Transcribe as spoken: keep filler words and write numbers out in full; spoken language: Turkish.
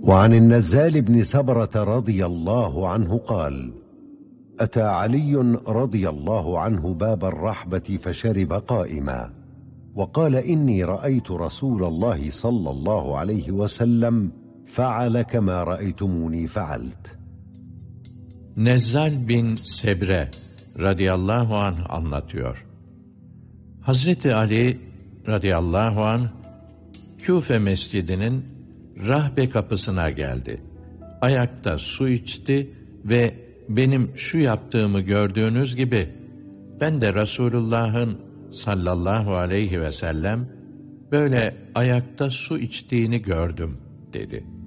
وعن النزال بن سبرة رضي الله عنه قال: أتى علي رضي الله عنه باب الرحبة فشرب قائما، وقال: إني رأيت رسول الله صلى الله عليه وسلم فعل كما رأيتموني فعلت. Nezzal bin Sebre radıyallahu anh anlatıyor. Hazreti Ali radıyallahu anh Küfe mescidinin rahbe kapısına geldi. Ayakta su içti ve benim şu yaptığımı gördüğünüz gibi ben de Resulullah'ın sallallahu aleyhi ve sellem böyle ayakta su içtiğini gördüm dedi.